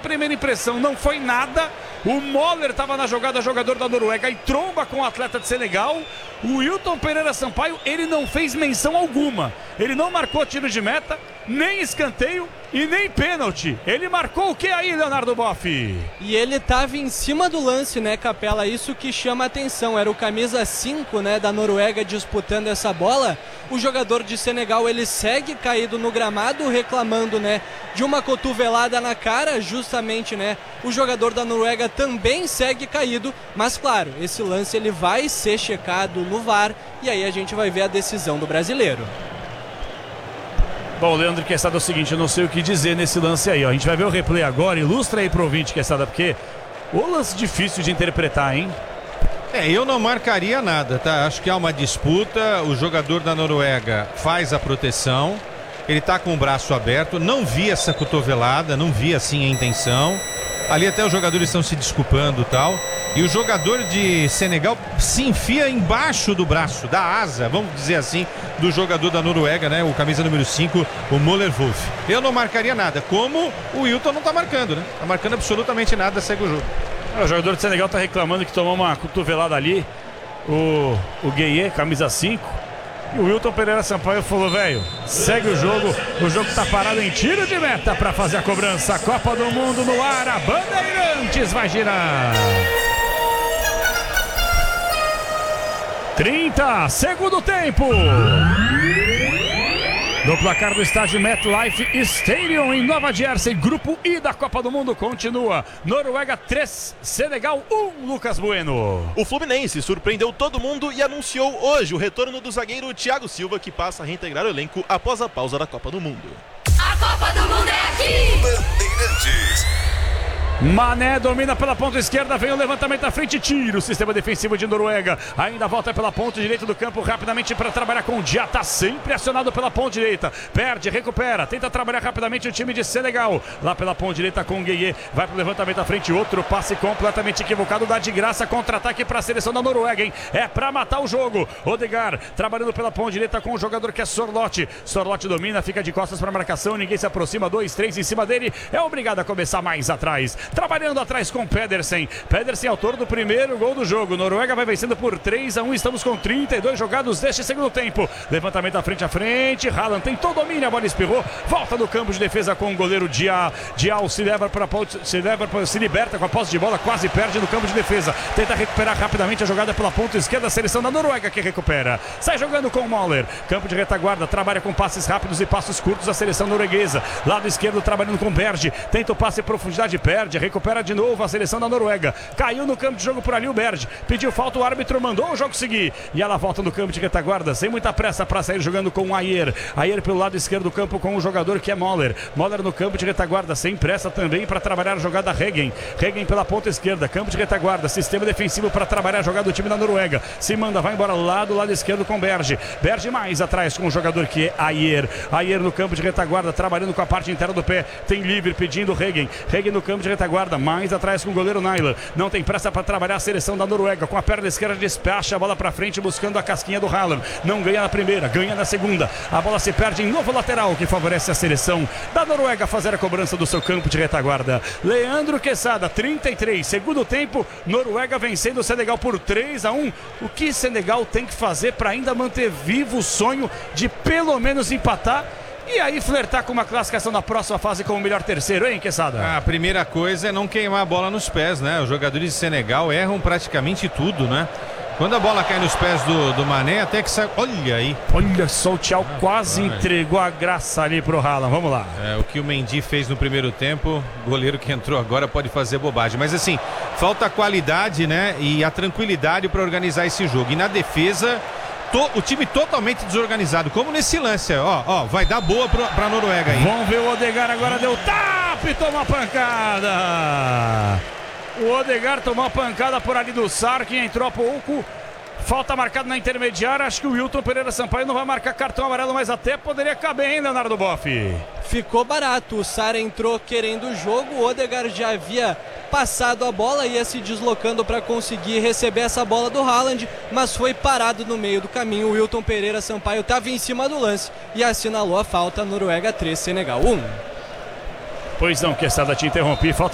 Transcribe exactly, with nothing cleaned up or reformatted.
primeira impressão não foi nada. O Moller estava na jogada, jogador da Noruega, e tromba com o atleta de Senegal. O Wilton Pereira Sampaio, ele não fez menção alguma. Ele não marcou tiro de meta, nem escanteio e nem pênalti. Ele marcou o que aí, Leonardo Boff? E ele estava em cima do lance, né, Capela? Isso que chama a atenção. Era o camisa cinco, né, da Noruega disputando essa bola. O jogador de Senegal, ele segue caído no gramado, reclamando, né, de uma cotovelada na cara, justamente, né, o jogador da Noruega também segue caído, mas claro, esse lance ele vai ser checado no V A R e aí a gente vai ver a decisão do brasileiro. Bom, Leandro Quesada, é o seguinte, eu não sei o que dizer nesse lance aí, ó. A gente vai ver o replay agora, ilustra aí pro ouvinte, Quesada, porque o lance difícil de interpretar, hein? É, eu não marcaria nada, tá? Acho que há uma disputa, o jogador da Noruega faz a proteção, ele tá com o braço aberto, não vi essa cotovelada, não vi assim a intenção. Ali até os jogadores estão se desculpando e tal. E o jogador de Senegal se enfia embaixo do braço, da asa, vamos dizer assim, do jogador da Noruega, né? O camisa número cinco, o Moller Wolf. Eu não marcaria nada, como o Wilton não tá marcando, né? Tá marcando absolutamente nada, segue o jogo. O jogador de Senegal tá reclamando que tomou uma cotovelada ali. O, o Gueye, camisa cinco. E o Wilton Pereira Sampaio falou, velho, segue o jogo. O jogo tá parado em tiro de meta para fazer a cobrança. Copa do Mundo no ar, a Bandeirantes vai girar. trinta, segundo tempo. No placar do estádio MetLife Stadium em Nova Jersey, grupo I da Copa do Mundo continua. Noruega três, Senegal um, Lucas Bueno. O Fluminense surpreendeu todo mundo e anunciou hoje o retorno do zagueiro Thiago Silva, que passa a reintegrar o elenco após a pausa da Copa do Mundo. A Copa do Mundo é aqui! Bandeirantes. Mané domina pela ponta esquerda, vem o levantamento à frente, tira o sistema defensivo de Noruega, ainda volta pela ponta direita do campo rapidamente para trabalhar com o Dia, tá sempre acionado pela ponta direita, perde, recupera, tenta trabalhar rapidamente o time de Senegal, lá pela ponta direita com o Gueye, vai pro levantamento à frente, outro passe completamente equivocado, dá de graça, contra-ataque para a seleção da Noruega, hein? É para matar o jogo. Odegaard trabalhando pela ponta direita com o jogador que é Sorloth, Sorloth domina, fica de costas para marcação, ninguém se aproxima, dois, três em cima dele, é obrigado a começar mais atrás. Trabalhando atrás com Pedersen. Pedersen, autor do primeiro gol do jogo. Noruega vai vencendo por três a um. Estamos com trinta e dois jogados deste segundo tempo. Levantamento à frente a frente. Haaland tentou domínio, a bola espirrou. Volta no campo de defesa com o goleiro Dial. Dial se leva para se leva pra, se liberta com a posse de bola, quase perde no campo de defesa. Tenta recuperar rapidamente a jogada pela ponta esquerda. A seleção da Noruega que recupera. Sai jogando com o Moller. Campo de retaguarda. Trabalha com passes rápidos e passos curtos a seleção norueguesa. Lado esquerdo trabalhando com Berge. Tenta o passe em profundidade, perde. Recupera de novo a seleção da Noruega. Caiu no campo de jogo por ali o Berge. Pediu falta, o árbitro mandou o jogo seguir. E ela volta no campo de retaguarda, sem muita pressa para sair jogando com o Ayer. Ayer pelo lado esquerdo do campo com o jogador que é Moller. Moller no campo de retaguarda, sem pressa também para trabalhar a jogada Regen. Regen pela ponta esquerda, campo de retaguarda, sistema defensivo para trabalhar a jogada do time da Noruega. Se manda, vai embora lá do lado esquerdo com Berge. Berge mais atrás com o jogador que é Ayer. Ayer no campo de retaguarda, trabalhando com a parte interna do pé. Tem livre pedindo Regen. Regen no campo de retaguarda, mais atrás com o goleiro Naila. Não tem pressa para trabalhar a seleção da Noruega. Com a perna esquerda despecha a bola para frente, buscando a casquinha do Haaland. Não ganha na primeira, ganha na segunda. A bola se perde em novo lateral, que favorece a seleção da Noruega fazer a cobrança do seu campo de retaguarda. Leandro Quesada, trinta e três, segundo tempo, Noruega vencendo o Senegal por três a um. O que Senegal tem que fazer para ainda manter vivo o sonho de pelo menos empatar e aí flertar com uma classificação na próxima fase como o melhor terceiro, hein, Quesada? A primeira coisa é não queimar a bola nos pés, né? Os jogadores de Senegal erram praticamente tudo, né? Quando a bola cai nos pés do, do Mané, até que sai... Olha aí. Olha só, o Thiago quase ah, entregou a graça ali pro Haaland. Vamos lá. É, o que o Mendy fez no primeiro tempo, o goleiro que entrou agora pode fazer bobagem. Mas assim, falta a qualidade, né? E a tranquilidade para organizar esse jogo. E na defesa... O time totalmente desorganizado, como nesse lance, ó, ó, vai dar boa pro, pra Noruega aí. Vamos ver o Odegaard agora, deu tapa e tomou a pancada. O Odegaard tomou a pancada por ali do Sar, que entrou há pouco. Falta marcada na intermediária, acho que o Wilton Pereira Sampaio não vai marcar cartão amarelo, mas até poderia caber, hein, Leonardo Boff? Ficou barato, o Sar entrou querendo o jogo, o Odegaard já havia passado a bola, ia se deslocando para conseguir receber essa bola do Haaland, mas foi parado no meio do caminho. O Wilton Pereira Sampaio estava em cima do lance e assinalou a falta. Noruega três, Senegal um. Pois não, Quesada, te interrompi, falta